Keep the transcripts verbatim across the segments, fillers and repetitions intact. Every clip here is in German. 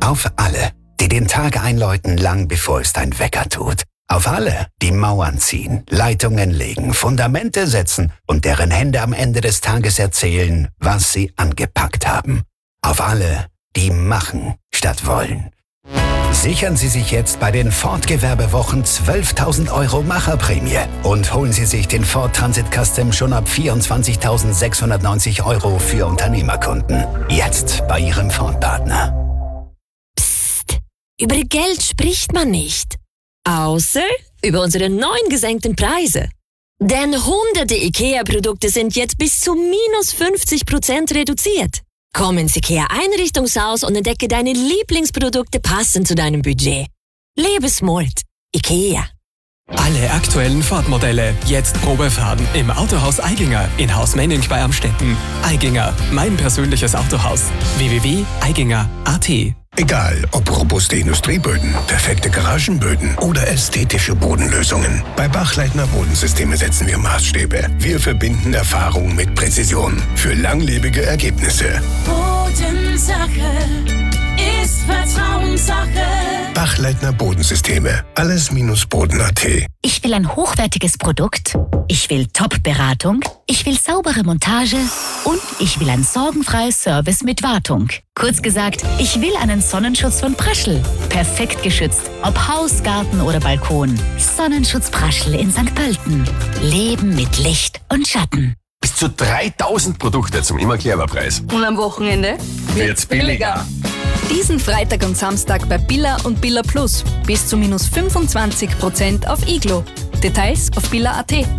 Auf alle, die den Tag einläuten, lang bevor es dein Wecker tut. Auf alle, die Mauern ziehen, Leitungen legen, Fundamente setzen und deren Hände am Ende des Tages erzählen, was sie angepackt haben. Auf alle, die machen statt wollen. Sichern Sie sich jetzt bei den Ford-Gewerbewochen zwölftausend Euro Macherprämie und holen Sie sich den Ford Transit Custom schon ab vierundzwanzigtausendsechshundertneunzig Euro für Unternehmerkunden. Jetzt bei Ihrem Ford-Partner. Psst, über Geld spricht man nicht. Außer über unsere neuen gesenkten Preise. Denn hunderte IKEA-Produkte sind jetzt bis zu minus fünfzig Prozent reduziert. Komm ins IKEA-Einrichtungshaus und entdecke deine Lieblingsprodukte passend zu deinem Budget. Lebe smart. IKEA. Alle aktuellen Ford-Modelle jetzt Probefahren im Autohaus Eiginger in Haus Menning bei Amstetten. Eiginger, mein persönliches Autohaus. w w w punkt eiginger punkt a t. Egal, ob robuste Industrieböden, perfekte Garagenböden oder ästhetische Bodenlösungen. Bei Bachleitner Bodensysteme setzen wir Maßstäbe. Wir verbinden Erfahrung mit Präzision für langlebige Ergebnisse. Bodensache ist Vertrauenssache. Bachleitner Bodensysteme. Alles minus Boden punkt a t. Ich will ein hochwertiges Produkt, ich will Top-Beratung, ich will saubere Montage und ich will ein sorgenfreies Service mit Wartung. Kurz gesagt, ich will einen Sonnenschutz von Praschl. Perfekt geschützt, ob Haus, Garten oder Balkon. Sonnenschutz Praschl in Sankt Pölten. Leben mit Licht und Schatten. Bis zu dreitausend Produkte zum Immer-Clever-Preis. Und am Wochenende wird's billiger. Diesen Freitag und Samstag bei Billa und Billa Plus. Bis zu minus fünfundzwanzig Prozent auf Iglo. Details auf billa punkt a t.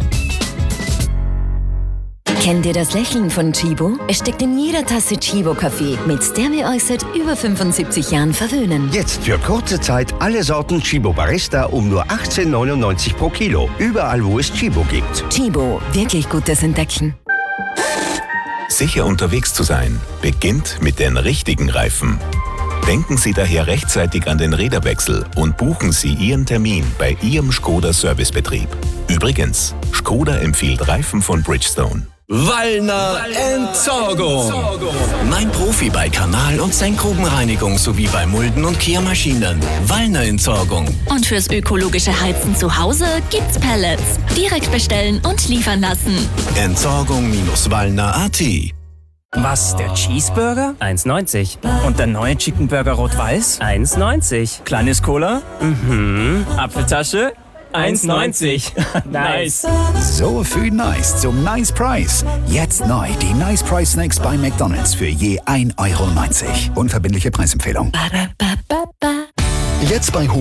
Kennt ihr das Lächeln von Chibo? Es steckt in jeder Tasse Chibo-Kaffee, mit der wir euch seit über fünfundsiebzig Jahren verwöhnen. Jetzt für kurze Zeit alle Sorten Chibo Barista um nur achtzehn neunundneunzig pro Kilo. Überall, wo es Chibo gibt. Chibo, wirklich gutes Entdecken. Sicher unterwegs zu sein, beginnt mit den richtigen Reifen. Denken Sie daher rechtzeitig an den Räderwechsel und buchen Sie Ihren Termin bei Ihrem Skoda Servicebetrieb. Übrigens, Skoda empfiehlt Reifen von Bridgestone. Wallner Entsorgung. Mein Profi bei Kanal- und Senkgrubenreinigung sowie bei Mulden- und Kehrmaschinen. Wallner Entsorgung. Und fürs ökologische Heizen zu Hause gibt's Pellets. Direkt bestellen und liefern lassen. Entsorgung-wallner punkt a t. Was, der Cheeseburger? eins neunzig. Und der neue Chicken Burger Rot-Weiß? eins neunzig. Kleines Cola? Mhm. Apfeltasche? eins neunzig. Nice. So viel Nice zum Nice Price. Jetzt neu die Nice Price Snacks bei McDonald's für je ein Euro neunzig. Unverbindliche Preisempfehlung. Ba, ba, ba, ba, ba. Jetzt bei